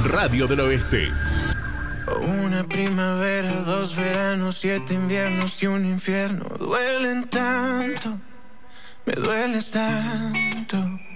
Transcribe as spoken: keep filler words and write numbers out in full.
Radio del Oeste. Una primavera, dos veranos, siete inviernos y un infierno. Duelen tanto, me dueles tanto.